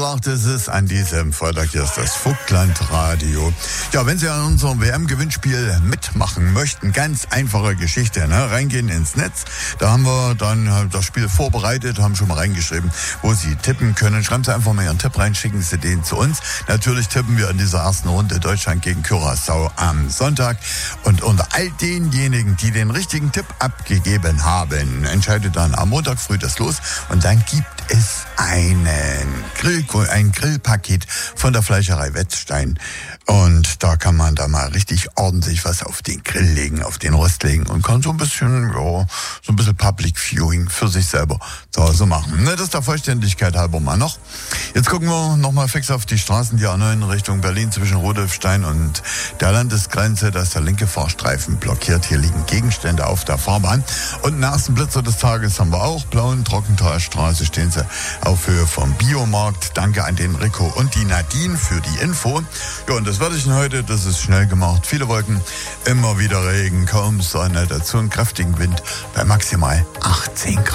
Es ist an diesem Freitag, hier ist das Vogtland-Radio. Ja, wenn Sie an unserem WM-Gewinnspiel mitmachen möchten, ganz einfache Geschichte, ne? Reingehen ins Netz, da haben wir dann das Spiel vorbereitet, haben schon mal reingeschrieben, wo Sie tippen können. Schreiben Sie einfach mal Ihren Tipp rein, schicken Sie den zu uns. Natürlich tippen wir in dieser ersten Runde Deutschland gegen Curaçao am Sonntag. Und unter all denjenigen, die den richtigen Tipp abgegeben haben, entscheidet dann am Montag früh das los. Und dann gibt es ein Grillpaket von der Fleischerei Wettstein. Und da kann man da mal richtig ordentlich was auf den Grill legen, auf den Rost legen und kann so ein bisschen Public Viewing für sich selber zu Hause machen. Ne, das ist der Vollständigkeit halber mal noch. Jetzt gucken wir nochmal fix auf die Straßen, die A9 Richtung Berlin zwischen Rudolfstein und der Landesgrenze. Da ist der linke Fahrstreifen blockiert. Hier liegen Gegenstände auf der Fahrbahn. Und den ersten Blitzer des Tages haben wir auch. Blauen Trockentalstraße stehen sie auf Höhe vom Biomarkt. Danke an den Rico und die Nadine für die Info. Ja, und das Wetterchen heute, das ist schnell gemacht. Viele Wolken, immer wieder Regen, kaum Sonne, dazu einen kräftigen Wind bei maximal 18 Grad.